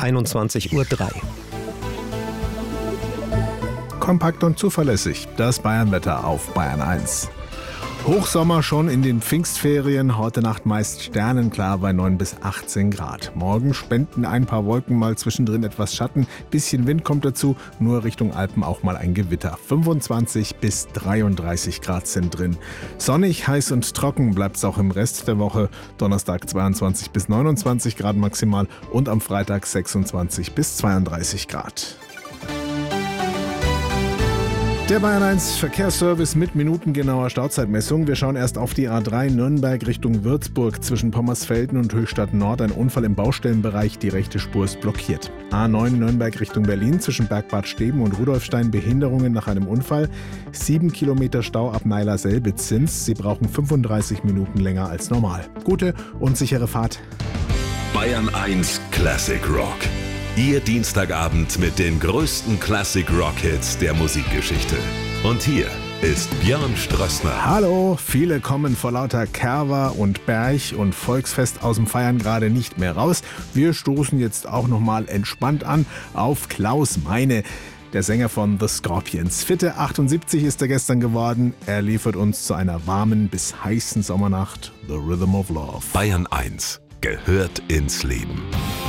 21:03 Uhr. Kompakt und zuverlässig, das Bayernwetter auf Bayern 1. Hochsommer schon in den Pfingstferien, heute Nacht meist sternenklar bei 9 bis 18 Grad. Morgen spenden ein paar Wolken mal zwischendrin etwas Schatten, bisschen Wind kommt dazu, nur Richtung Alpen auch mal ein Gewitter. 25 bis 33 Grad sind drin. Sonnig, heiß und trocken bleibt es auch im Rest der Woche. Donnerstag 22 bis 29 Grad maximal und am Freitag 26 bis 32 Grad. Der Bayern 1 Verkehrsservice mit minutengenauer Stauzeitmessung. Wir schauen erst auf die A3 Nürnberg Richtung Würzburg. Zwischen Pommersfelden und Höchstadt Nord ein Unfall im Baustellenbereich. Die rechte Spur ist blockiert. A9 Nürnberg Richtung Berlin. Zwischen Bergbad Steben und Rudolfstein Behinderungen nach einem Unfall. 7 Kilometer Stau ab Neiler-Selbitz. Sie brauchen 35 Minuten länger als normal. Gute und sichere Fahrt. Bayern 1 Classic Rock. Ihr Dienstagabend mit den größten Classic-Rock-Hits der Musikgeschichte. Und hier ist Björn Strössner. Hallo, viele kommen vor lauter Kerwa und Berg und Volksfest aus dem Feiern gerade nicht mehr raus. Wir stoßen jetzt auch nochmal entspannt an auf Klaus Meine, der Sänger von The Scorpions. Fitte 78 ist er gestern geworden. Er liefert uns zu einer warmen bis heißen Sommernacht The Rhythm of Love. Bayern 1 gehört ins Leben.